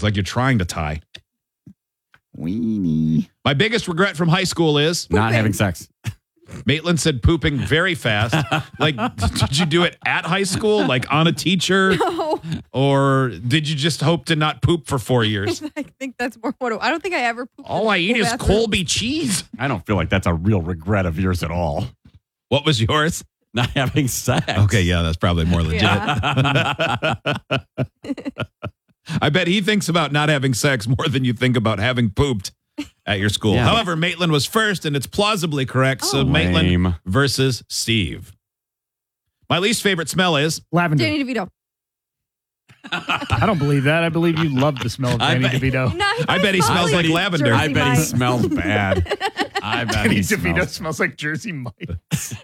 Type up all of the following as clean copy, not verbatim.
like you're trying to tie. Weenie. My biggest regret from high school is Not having sex. Maitland said pooping very fast. Like, did you do it at high school, like on a teacher? No. Or did you just hope to not poop for 4 years? I think that's more what I don't think I ever pooped. All I eat is Colby cheese. I don't feel like that's a real regret of yours at all. What was yours? Not having sex. Okay, yeah, that's probably more legit. Yeah. I bet he thinks about not having sex more than you think about having pooped at your school. Yeah. However, Maitland was first, and it's plausibly correct. So Oh, Maitland lame. versus Steve. My least favorite smell is Lavender. Danny DeVito. I don't believe that. I believe you love the smell of I Danny bet- DeVito. No, I bet he smells like lavender. I bet he smells bad. I bet Danny he DeVito smells. smells like Jersey Mike.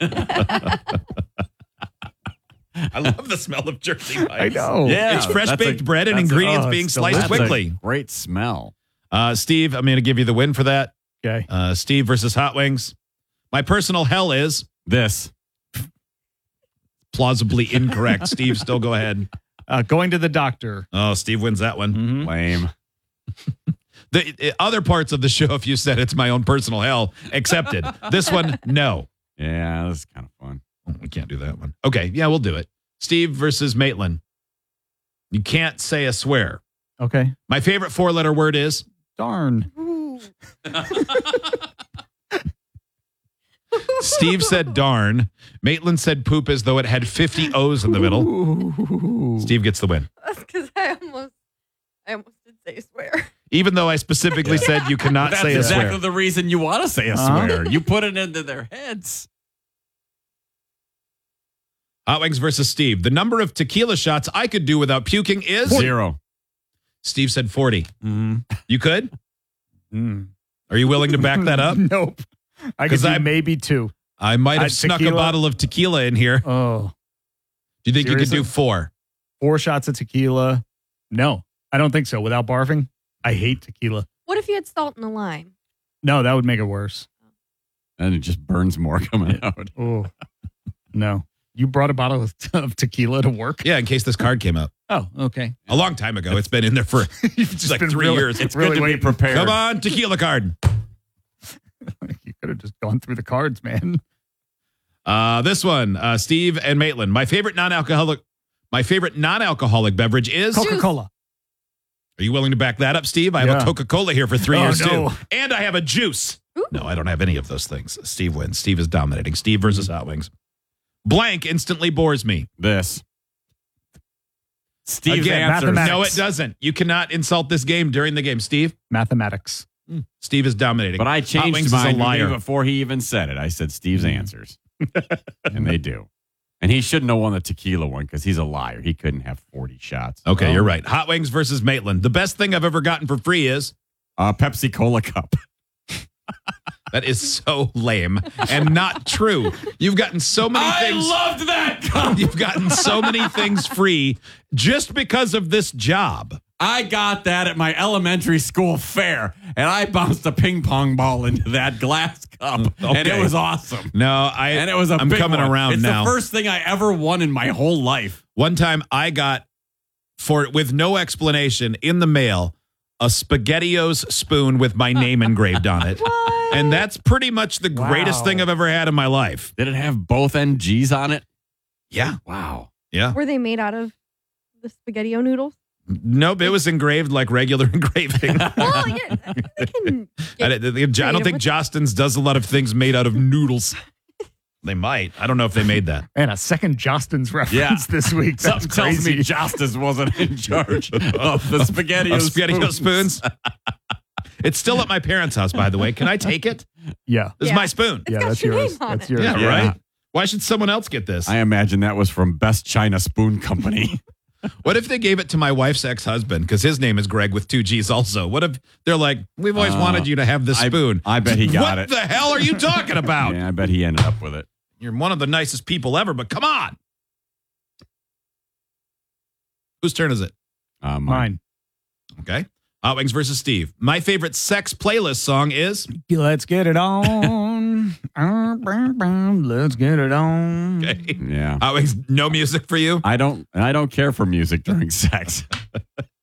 I love the smell of Jersey Mike's. I know. Yeah, It's fresh that's baked a- bread and that's a- ingredients oh, being it's sliced That's a quickly. great smell. Steve, I'm going to give you the win for that. Okay. Steve versus Hot Wings. My personal hell is This. plausibly incorrect. Steve, still go ahead. Going to the doctor. Oh, Steve wins that one. Mhm. Lame. The other parts of the show, if you said it's my own personal hell, accepted. This one, no. Yeah, this is kind of fun. Oh, we can't do that one. Okay, yeah, we'll do it. Steve versus Maitland. You can't say a swear. Okay. My favorite 4-letter word is Darn. Ooh. Steve said darn. Maitland said poop as though it had 50 O's in the middle. Ooh. Steve gets the win. That's because I almost did say swear. Even though I specifically said you cannot That's say a exactly swear. the reason you want to say a Uh-huh. swear. You put it into their heads. Hot Wings versus Steve. The number of tequila shots I could do without puking is 0. Steve said 40. Mm-hmm. You could? Mm. Are you willing to back that up? Nope. I could 'Cause do I- maybe 2. I might have snuck a tequila? bottle of tequila in here. Oh. Do you think you could do Seriously? 4? 4 shots of tequila. No, I don't think so. Without barfing, I hate tequila. What if you had salt and a lime? No, that would make it worse. And it just burns more coming out. Oh, no. You brought a bottle of tequila to work? Yeah, in case this card came up. Oh, okay. A long time ago. It's been in there for You've it's like 3 years. It's really good to be waiting. prepared. Come on, tequila card. You could have just gone through the cards, man. This one, Steve and Maitland. My favorite non-alcoholic beverage is. Coca-Cola. Are you willing to back that up, Steve? I have Yeah. a Coca-Cola here for 3 Oh, years no. too, and I have a juice. Ooh. No, I don't have any of those things. Steve wins. Steve is dominating. Steve versus Hot Wings. Blank instantly bores me. This. Steve's Again, answers. mathematics. No, it doesn't. You cannot insult this game during the game. Steve. Mathematics. Steve is dominating. But I Hot changed Wings is mine a liar. before he even said it. I said Steve's answers. And they do. And he shouldn't have won the tequila one because he's a liar. He couldn't have 40 shots. Okay, you're right. Hot Wings versus Maitland. The best thing I've ever gotten for free is Pepsi Cola cup. that is so lame and not true. You've gotten so many things. loved that cup. You've gotten so many things free just because of this job. I got that at my elementary school fair, and I bounced a ping pong ball into that glass cup, and it Okay. was awesome. No, And it was a I'm big coming one. around it's now. the first thing I ever won in my whole life. One time I got with no explanation in the mail a SpaghettiOs spoon with my name engraved on it. What? And that's pretty much the greatest Wow. thing I've ever had in my life. Did it have both NGs on it? Yeah. Wow. Yeah. Were they made out of the spaghetti-o noodles? Nope, it was engraved like regular engraving. Well, yeah, they can I get don't think with- Jostens does a lot of things made out of noodles. They might. I don't know if they made that. And a second Jostens reference Yeah. this week. That's Something tells crazy. me Justice wasn't in charge of the spaghetti Of SpaghettiO spoons. It's still at my parents' house, by the way. Can I take it? Yeah. This is Yeah. my spoon. It's Yeah, got that's your yours. name on That's it. yours. Yeah, Yeah. right? Why should someone else get this? I imagine that was from Best China Spoon Company. What if they gave it to my wife's ex-husband? Because his name is Greg with 2 G's also. What if they're like, we've always wanted you to have this spoon. I bet he got what it. the hell are you talking about? Yeah, I bet he ended up with it. You're one of the nicest people ever, but come on. Whose turn is it? Mine. Okay. Hot Wings versus Steve. My favorite sex playlist song is... Let's get it on. Let's get it on. Okay. Yeah. Hot Wings, no music for you? I don't care for music during sex.